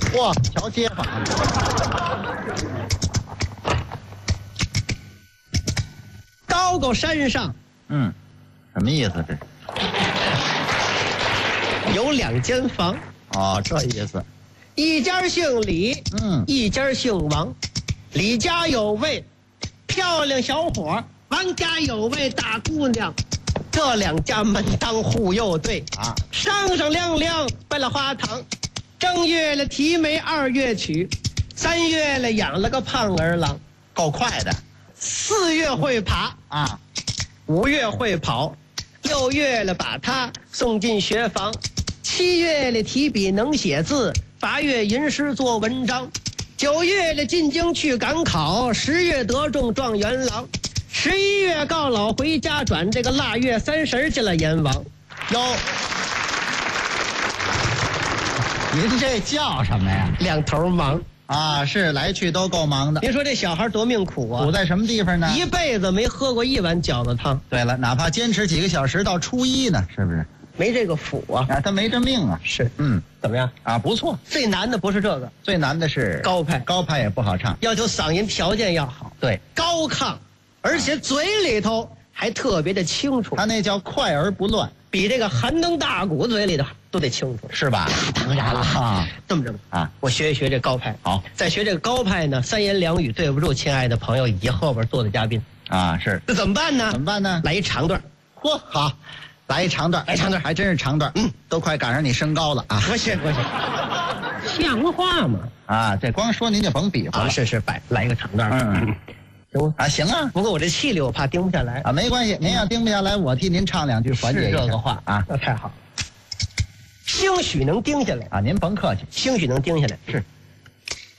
哇，瞧街坊。 高山上， 什么意思这是？ 有2间房。 哦，这意思。 一家姓李，一家姓王。李家有位漂亮小伙，王家有位大姑娘。这2家门当户又对啊，商商量量摆了花堂。正月了提媒，2月娶，3月了养了个胖儿郎， 够快的。 4月会爬啊，5月会跑，6月了把他送进学房，7月了提笔能写字，8月吟诗做文章，9月了进京去赶考，10月得中状元郎，11月告老回家转，这个腊月30去了阎王。 哟，您这叫什么呀 ？2头忙啊，是来去都够忙的。 别说这小孩多命苦啊， 苦在什么地方呢？ 一辈子没喝过1碗饺子汤。 对了，哪怕坚持几个小时到初1呢，是不是？ 没这个福啊！ 啊，他没这命啊。 是，怎么样啊？不错。 最难的不是这个， 最难的是高派。 高派也不好唱， 要求嗓音条件要好。 对， 高亢，而且嘴里头还特别的清楚。 他那叫快而不乱， 比这个韩灯大鼓嘴里头都得清楚， 是吧？ 当然了啊， 这么着吧啊， 我学一学这高派。 好， 再学这个高派呢，3言2语对不住亲爱的朋友以及后边坐的嘉宾啊。是， 那怎么办呢？ 怎么办呢？ 来一长段。 嚯，好，来一长段，还真是长段。都快赶上你身高了啊！ 不是，像话吗？ 啊，这光说您就甭比划了。 是，来一个长段。行吗？ 啊，行啊。 不过我这气力我怕盯不下来啊，没关系，您要盯不下来，我替您唱2句缓解一下。 是这个话啊， 那太好了。兴许能盯下来啊，您甭客气， 兴许能盯下来。 是。